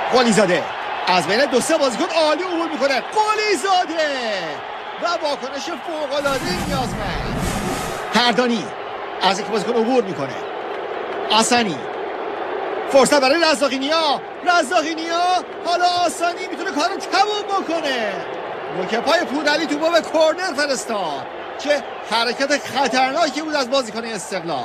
قلیزاده از بین دو سه بازیکن عالی عبور میکنه. قلیزاده و واکنش فوق‌العاده نیازمند. هردانی از یک بازیکن عبور میکنه. آسانی فرصت برای رزاقینیا. حالا آسانی میتونه کارو تموم بکنه. نوک پای پورعلی تو به کورنر فرستاد. چه حرکت خطرناکی بود از بازیکن استقلال.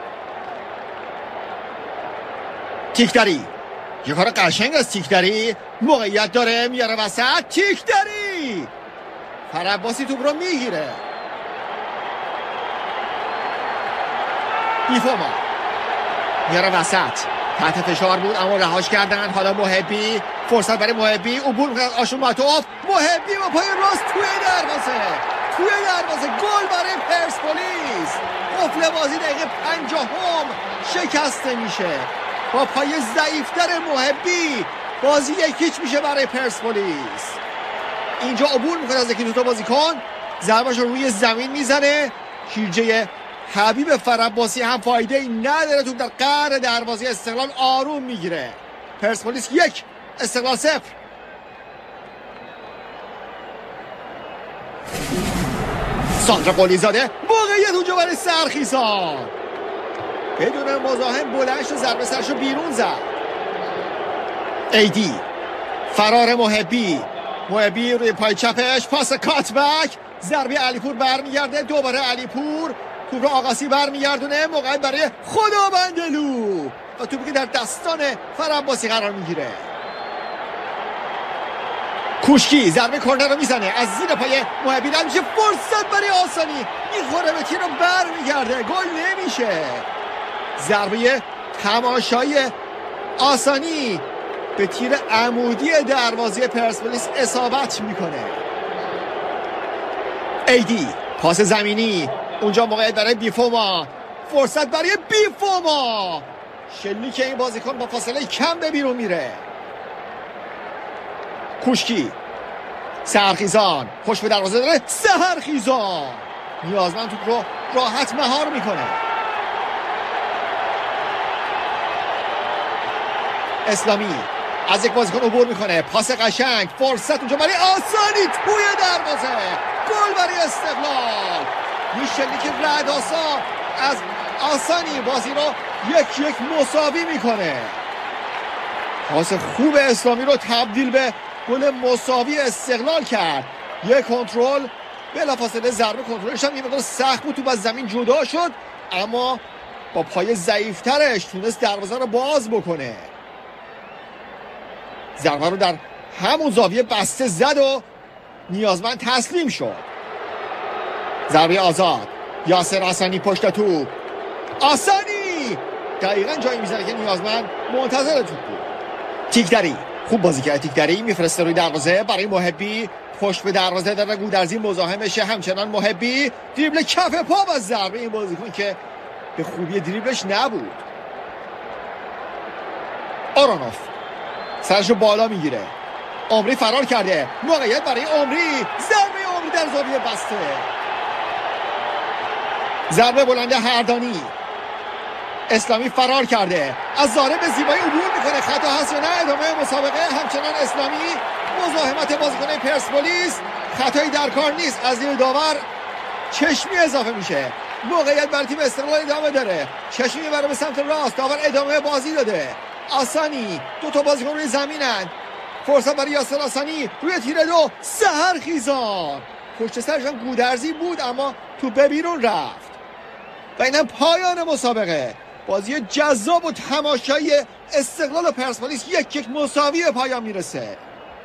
تیکدری یه کار قشنگ از تیکدری. موقعیت داره میاره وسط. تیکدری فرعباسی توپ رو میگیره. بیفوما میاره وسط. تحت فشار بود اما رهاش کردن. حالا محبی فرصت برای محبی عبور میکنه. آشون ماتوف محبی با پای راست توی دروازه گل برای پرسپولیس. قفل بازی دقیقه 50 شکسته میشه با پای ضعیفتر محبی. بازی 1-0 میشه برای پرسپولیس. اینجا عبور میکنه از یکی دوتا بازیکن. ضربه‌اش رو روی زمین میزنه. شیرجه حبیب فرعباسی هم فایده ای نداره. توپ در قعر دروازه استقلال آروم میگیره. پرسپولیس 1 استقلال 0. ساندرا قلیزاده موقعیت اونجا برای سرخیزان. بدون مزاحم بلند شد ضربه سرشو بیرون زد. ایدی فرار محبی روی پای چپش. پاس کاتبک. ضربه علیپور برمیگرده. دوباره علیپور توپ رو آقاسی برمیگردونه. موقعیت برای خداوندلو و توپی که در دستان فرعباسی قرار میگیره. کوشکی ضربه کورنر رو میزنه از زیر پای محبی. میشه فرصت برای آسانی. میخوره به تیر رو برمیگرده. گل نمیشه. ضربه تماشایی آسانی به تیر عمودی دروازه پرسپولیس اصابت میکنه. ایدی پاس زمینی اونجا موقعیت برای بیفوما. فرصت برای بیفوما. شلیک این بازیکن با فاصله کم به بیرون میره. کوشکی سحرخیزان پشت به دروازه داره. سحرخیزان نیازمند توپ رو راحت مهار میکنه. اسلامی از یک بازیکن عبور میکنه. پاس قشنگ. فرصت اونجا برای آسانی توی دروازه. گل برای استقلال. میشلی که رداسا از آسانی بازی رو 1-1 مساوی میکنه. پاس خوب اسلامی رو تبدیل به گل مساوی استقلال کرد. یک کنترل بلافاصله ضربه کنترلش هم یه مقدار سخت بود. توپ از زمین جدا شد اما با پای ضعیفترش تونست دروازه رو باز بکنه. ضربه رو در همون زاویه بسته زد و نیازمند تسلیم شد. ضربه آزاد. یاسر آسانی پشت توپ. آسانی دقیقاً جایی میزنه که نیازمند منتظر توپ بود. تیکدری خوب بازی کرد. تیکدری میفرسته روی دروازه برای محبی. پشت به دروازه داره. گودرزی مزاحم بشه. همچنان محبی دریبل کف پا و ضربه این بازیکن که به خوبی دریبلش نبود. آرونوف سرشو بالا میگیره. عمری فرار کرده. موقعیت برای عمری. ضربه عمری در زاویه بسته. ضربه بلند هردانی. اسلامی فرار کرده. از ضارب به زیبایی عبور میکنه. خطا هست یا نه؟ ادامه مسابقه. همچنان اسلامی مزاحمت بازیکن پرسپولیس. خطایی در کار نیست. از دید داور چشمی اضافه میشه. موقعیت برای تیم استقلال ادامه داره. چشمی میبره به سمت راست. داور ادامه بازی داده. آسانی دو تا بازیکن روی زمینن. فرصت برای یاسر آسانی روی تیر 2. سحرخیزان پشت سرش هم گودرزی بود اما تو به بیرون رفت و اینم پایان مسابقه. بازی جذاب و تماشایی استقلال و پرسپولیس 1-1 مساوی به پایان میرسه.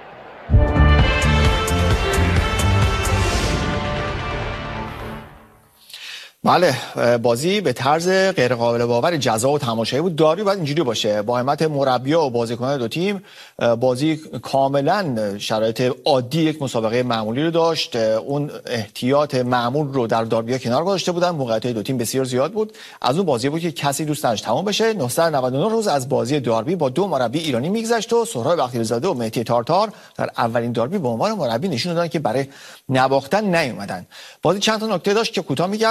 بله بازی به طرز غیر قابل باور جذاب و تماشایی بود. داری باید اینجوری باشه با همت مربی‌ها و بازیکنان دو تیم. بازی کاملا شرایط عادی یک مسابقه معمولی رو داشت. اون احتیاط معمول رو در داربی‌ها کنار گذاشته بودن. موقعیت‌های دو تیم بسیار زیاد بود. از اون بازی بود که کسی دوست نداشت تمام بشه. 999 روز از بازی داربی با دو مربی ایرانی میگذشت و سهراب بختیاری‌زاده و مهدی تارتار در اولین داربی به عنوان مربی نشون دادن که برای نباختن نیومدن. بازی چند تا نکته داشت که کوتاه میگم. هر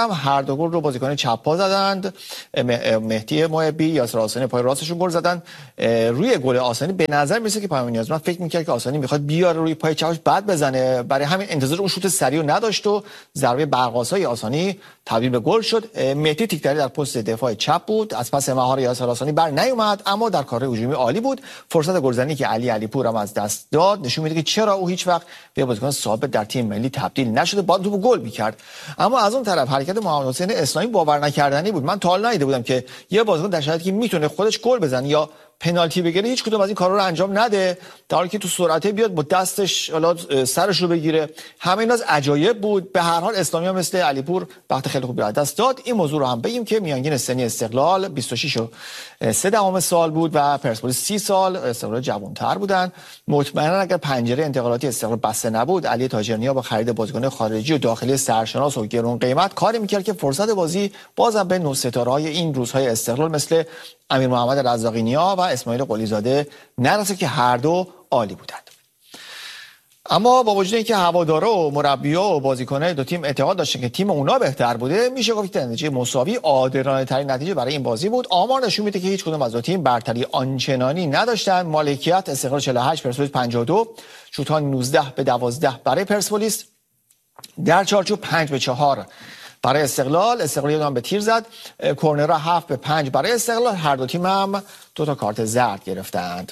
دو گل رو بازیکن چپ پا زدند. مهدی محبی، یاسر حسینی پای راستشون گل زدن. روی گل آسانی به نظر میرسه که پیام نیازمند فکر میکرد که آسانی میخواد بیاره روی پای چپش بعد بزنه، برای همین انتظار اون شوت سریع نداشت و ضربه برق‌آسای آسانی تبدیل به گل شد. مهدی تیک‌دری در پست دفاع چپ بود، از پس مهار یاسر حسینی بر نیومد، اما در کار هجومی عالی بود. فرصت گلزنی که علی علیپور هم از دست داد نشون میده که چرا او هیچ وقت به بازیکن ثابت در تیم ملی تبدیل نشده، با توپ گل می‌کرد. اما از اون طرف حرکت محمد حسین اسلامی باور نکردنی بود. من تا حالا ندیده بودم که یه بازیکن در شرایطی که میتونه خودش گل بزنه یا پنالتی بگیره هیچ کدوم از این کارا رو انجام نده، در حالی که تو سرعته بیاد با دستش حالا سرش رو بگیره. همه اینا از عجایب بود. به هر حال اسلامی هم مثل علیپور وقت خیلی خوبی از دست داد. این موضوع رو هم بگیم که میانگین سنی استقلال 26 و 3 سال بود و پرسپولیس 30 سال، استقلال جوان‌تر بودن. مطمئنا اگر پنجره انتقالاتی استقلال بسته نبود، علی تاجرنیا با خرید بازیکن خارجی و داخلی سرشناس و گران قیمت کاری میکرد که فرصت بازی بازم به نوستارهای این روزهای استقلال مثل امیر محمد رزاقی‌نیا و اسماعیل قلی‌زاده نرسه که هر دو عالی بودند. اما با وجود اینکه هوادارا و مربی‌ها و بازیکنان دو تیم اعتقاد داشتن که تیم اونا بهتر بوده، میشه گفت که نتیجه مساوی عادلانه ترین نتیجه برای این بازی بود. آمار نشون میده که هیچ کدوم از دو تیم برتری آنچنانی نداشتن. مالکیت استقلال 48 پرسپولیس 52، شوت‌ها 19 به 12 برای پرسپولیس، در چارچوب 5 به 4 برای استقلال یادم به تیر زد. کورنرها 7 به 5 برای استقلال. هر دو تیم هم 2 تا کارت زرد گرفتند.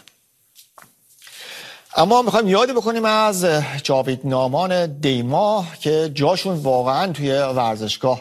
اما میخوایم یاد بکنیم از جاویدنامان دیما که جاشون واقعا توی ورزشگاه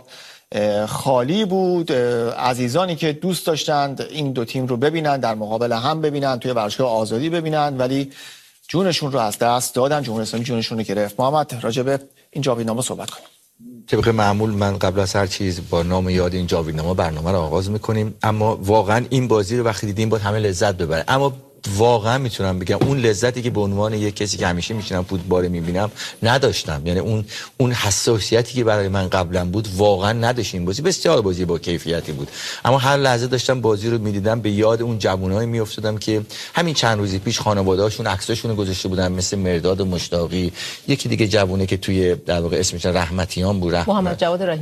خالی بود. عزیزانی که دوست داشتند این دو تیم رو ببینن، در مقابل هم ببینن، توی ورزشگاه آزادی ببینن، ولی جونشون رو از دست دادن. جمهوری اسلامی جونشون رو گرفت. محمد راجع به این جاویدنامه صحبت کنیم. طبق معمول من قبل از هر چیز با نام یاد این جاویدنامه برنامه رو آغاز میکنیم. اما واقعا این بازی رو وقتی دیدیم باید همه لذت ببریم. اما واقعا میتونم بگم اون لذتی که به عنوان یک کسی که همیشه میشینم فوتبال میبینم نداشتم. یعنی اون حساسیتی که برای من قبلا بود واقعا نداشتیم. بازی بسیار بازی با کیفیتی بود، اما هر لحظه داشتم بازی رو میدیدم به یاد اون جوانایی میافتادم که همین چند روزی پیش خانواده‌هاشون عکساشون رو گذاشته بودن، مثل مرداد مشتاقی، یکی دیگه جوونه که توی در واقع اسمش رحمتیان بود، محمد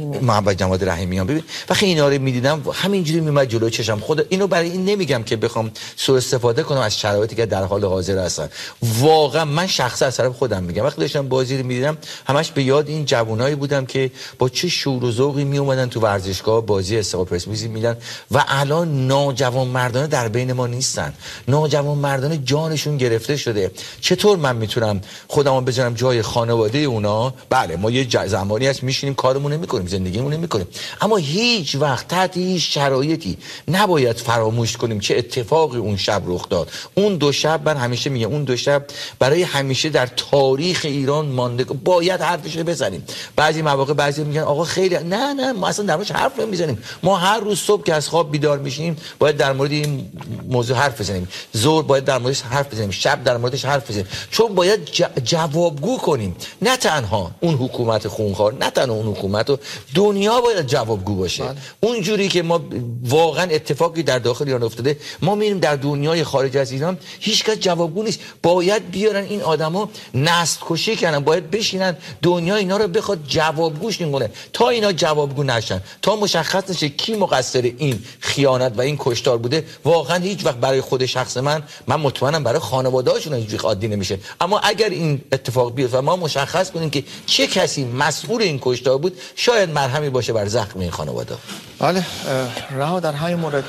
جواد رحیمیان. ببین وقتی اینا رو میدیدم همینجوری میومد جلوی چشم. خود اینو برای این نمیگم که بخوام سوء استفاده کنم از شرایطی که در حال حاضر هستن. واقعا من شخصا از طرف خودم میگم وقتی داشتم بازی رو میدیدم همش به یاد این جوانایی بودم که با چه شور و ذوقی می اومدن تو ورزشگاه بازی استقلال پرسپولیس میدن و الان ناجوانمردانه در بین ما نیستن. ناجوانمردانه جانشون گرفته شده. چطور من میتونم خودمو بذارم جای خانواده اونا؟ بله ما یه زمانی هست میشینیم کارمون رو میکنیم، زندگیمون رو میکنیم، اما هیچ وقت تحت هیچ شرایطی نباید فراموش کنیم چه اتفاقی اون شب رخ داد. اون دو شب من همیشه میگم اون دو شب برای همیشه در تاریخ ایران مانده. باید حرفش رو بزنیم. بعضی مواقع بعضی میگن آقا خیلی نه ما اصلا در موردش حرف نمیزنیم. ما هر روز صبح که از خواب بیدار میشیم باید در مورد این موضوع حرف بزنیم. ظهر باید در موردش حرف بزنیم، شب در موردش حرف بزنیم، چون باید جوابگو کنیم. نه تنها اون حکومت خونخوار، نه تنها اون حکومت، و دنیا باید جوابگو باشه. اونجوری که ما واقعا اتفاقی در داخل ایران افتاده، ما میریم در دنیای خارج از ایران هیچکس جوابگو نیست. باید بیارن این آدما نسل کشی کنن، باید بشینن دنیا اینا رو بخواد جوابگوش کنه. تا اینا جوابگو نشن، تا مشخص نشه کی مقصر این خیانت و این کشتار بوده، واقعا هیچ وقت برای خود شخص من مطمئنم برای خانواده‌هاشون هیچ وقت عادی نمیشه. اما اگر این اتفاق بیفته و ما مشخص کنیم که چه کسی مسئول این کشتار بود، شاید مرهمی باشه بر زخم این خانواده. بله رها در همین مورد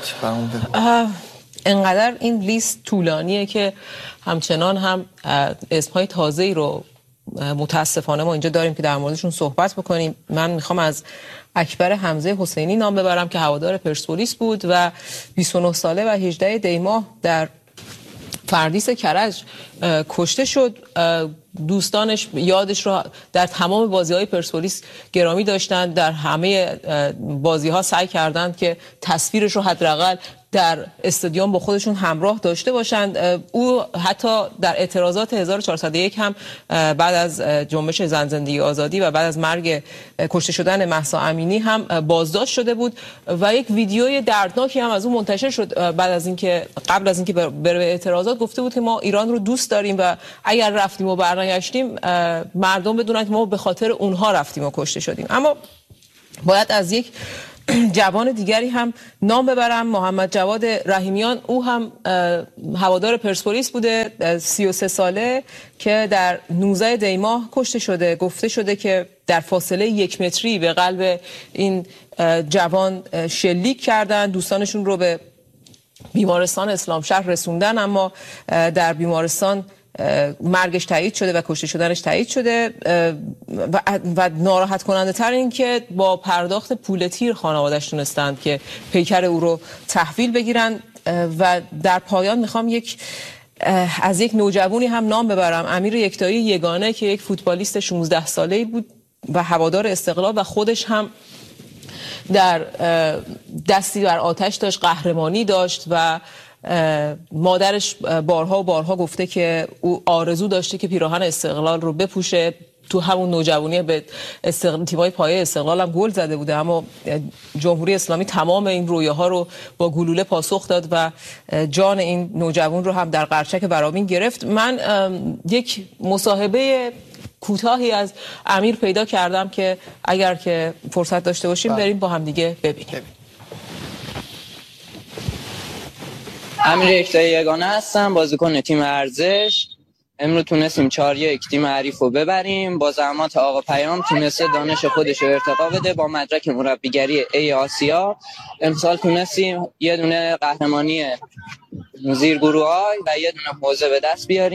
انقدر این لیست طولانیه که همچنان هم اسمهای تازه‌ای رو متاسفانه ما اینجا داریم که در موردشون صحبت بکنیم. من میخوام از اکبر حمزه حسینی نام ببرم که هوادار پرسپولیس بود و 29 ساله و 18 دی‌ماه در فردیس کرج کشته شد. دوستانش یادش رو در تمام بازی‌های پرسپولیس گرامی داشتند، در همه بازی‌ها سعی کردند که تصویرش رو حداقل در استادیوم با خودشون همراه داشته باشند. او حتی در اعتراضات 1401 هم بعد از جنبش زن زندگی آزادی و بعد از مرگ کشته شدن مهسا امینی هم بازداشت شده بود و یک ویدیوی دردناکی هم از اون منتشر شد قبل از اینکه بره اعتراضات گفته بود که ما ایران رو دوست داریم و اگر رفتیم و برنگشتیم مردم بدونن که ما به خاطر اونها رفتیم و کشته شدیم. اما باید از یک جوان دیگری هم نام ببرم، محمد جواد رحیمیان. او هم هوادار پرسپولیس بوده، 33 ساله، که در 19 دی ماه کشته شده. گفته شده که در فاصله 1 متری به قلب این جوان شلیک کردن، دوستانشون رو به بیمارستان اسلام شهر رسوندن، اما در بیمارستان مرگش تایید شده و کشته شدنش تایید شده. و ناراحت کننده تر این که با پرداخت پول تیر خانواده‌اش تونستند که پیکر او رو تحویل بگیرن. و در پایان میخوام از یک نوجوانی هم نام ببرم، امیر یکتایی یگانه، که یک فوتبالیست 16 ساله‌ای بود و هوادار استقلال و خودش هم در دستی بر آتش داشت، قهرمانی داشت و مادرش بارها و بارها گفته که او آرزو داشته که پیراهن استقلال رو بپوشه. تو همون نوجوانی به تیمای پایه استقلال هم گل زده بوده، اما جمهوری اسلامی تمام این رویاها رو با گلوله پاسخ داد و جان این نوجوان رو هم در قرچک ورامین گرفت. من یک مصاحبه کوتاهی از امیر پیدا کردم که اگر که فرصت داشته باشیم بریم با هم دیگه ببینیم. امیر یکتایی یگانه هستم، بازیکن تیم ارزش. امروز تونستیم 4-1 تیم حریف رو ببریم. با زحمات آقا پیام تونسته دانش خودش رو ارتقا بده با مدرک مربیگری ای آسیا. امسال تونستیم یه دونه قهرمانی زیر گروه‌های و یه دونه حوزه به دست بیاریم.